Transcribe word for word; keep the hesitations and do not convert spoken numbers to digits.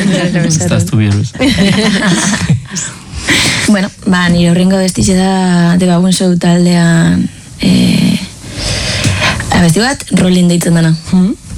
Estaztu biruz. Bueno, ba, nire horrengo bestize da The Baboon Show taldean abesti bat, Rolling deitzen dena.